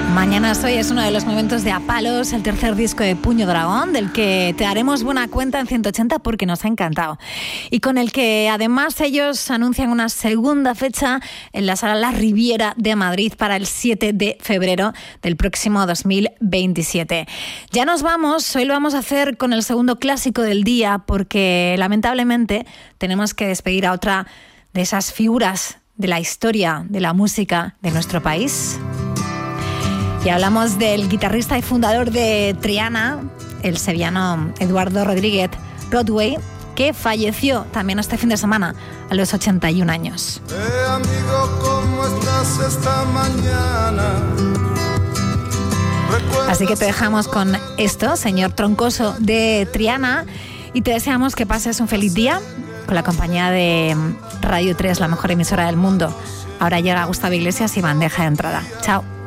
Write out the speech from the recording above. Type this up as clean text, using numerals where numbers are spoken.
Mañanas Hoy es uno de los momentos de Apalos, el tercer disco de Puño Dragón, del que te haremos buena cuenta en 180 porque nos ha encantado. Y con el que además ellos anuncian una segunda fecha en la Sala La Riviera de Madrid para el 7 de febrero del próximo 2027. Ya nos vamos, hoy lo vamos a hacer con el segundo clásico del día porque lamentablemente tenemos que despedir a otra de esas figuras de la historia de la música de nuestro país. Y hablamos del guitarrista y fundador de Triana, el sevillano Eduardo Rodríguez Broadway, que falleció también este fin de semana a los 81 años. Amigo, ¿cómo estás esta mañana? Así que te dejamos con esto, señor Troncoso de Triana, y te deseamos que pases un feliz día con la compañía de Radio 3, la mejor emisora del mundo. Ahora llega Gustavo Iglesias y bandeja de entrada. Chao.